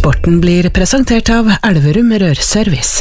Sporten blir presentert av Elverum Rørservice.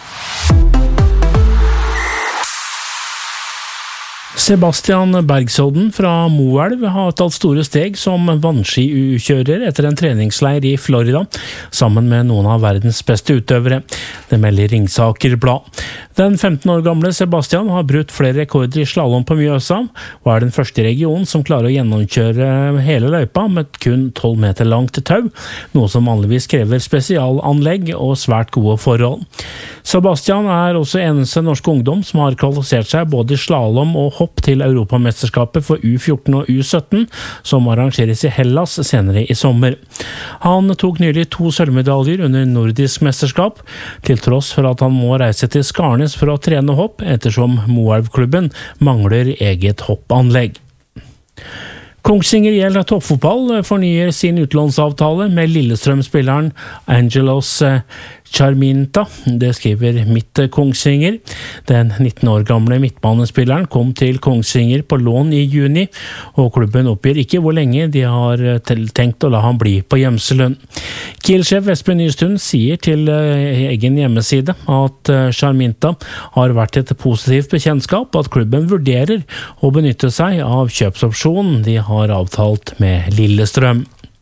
Sebastian Bergsodden fra Moelv har tatt store steg som vannski-kjører etter en treningsleir i Florida, sammen med noen av verdens beste utøvere. Det melder Ringsaker Blad. Den 15 år gamle Sebastian har brutt flere rekorder i slalom på Mjøsa, og er den første i regionen som klarer å gjennomkjøre hele løypa med kun 12 meter langt tau, noe som vanligvis krever spesialanlegg og svært gode forhold. Sebastian er også eneste norske ungdom som har kvalifisert seg både i slalom og hopp til Europamesterskapet for U14 og U17, som arrangeres i Hellas senere i sommer. Han tok nylig 2 sølvmedaljer under nordisk mesterskap, til tross for at han må reise til Skarnes for å trene hopp, ettersom Moelv-klubben mangler eget hoppanlegg. Kongsvinger IL toppfotball fornyer sin utlånsavtale med Lillestrøm-spilleren Angelos Charminta, det skriver Mitt Kongsvinger. Den 19 år gamle midtbanespilleren kom til Kongsvinger på lån i juni, og klubben oppgir ikke hvor lenge de har tenkt å la han bli på Gjemselund. Kiel-sjef Espen Nystuen sier til egen hjemmeside at Charminta har vært et positivt bekjentskap, at klubben vurderer å benytte seg av kjøpsopsjonen de har avtalt med Lillestrøm.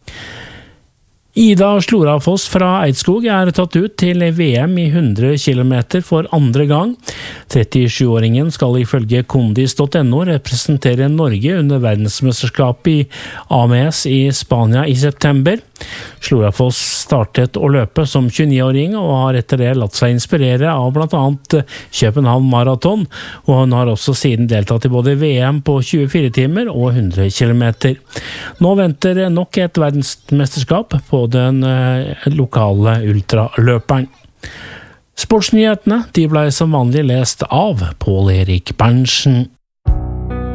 Ida Slorafoss fra Eidskog er tatt ut til VM i 100 km for andre gang. 37-åringen skal ifølge kondis.no representere Norge under verdensmesterskapet i AMS i Spania i september. Slorafoss startet å løpe som 29-åring og har etter det latt seg inspirere av blant annet København Marathon, og hun har også siden deltatt i både VM på 24 timer og 100 km. Nå venter nok et verdensmesterskap på den lokale ultraløperen. Sportsnyhetene de ble som vanlig lest av Pål Erik Berntsen.